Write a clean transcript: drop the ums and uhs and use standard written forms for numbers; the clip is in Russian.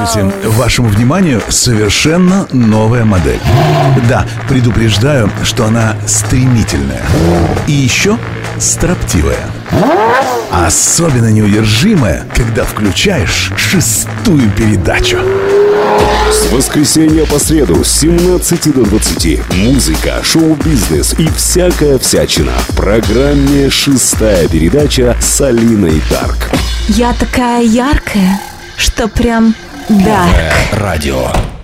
Здравствуйте. Вашему вниманию совершенно новая модель. Да, предупреждаю, что она стремительная. И еще строптивая. Особенно неудержимая, когда включаешь 6-ю передачу. С воскресенья по среду с 17 до 20. Музыка, шоу-бизнес и всякая всячина. В программе «6-я передача» с Алиной Дарк. Я такая яркая, что прям дарк. Радио.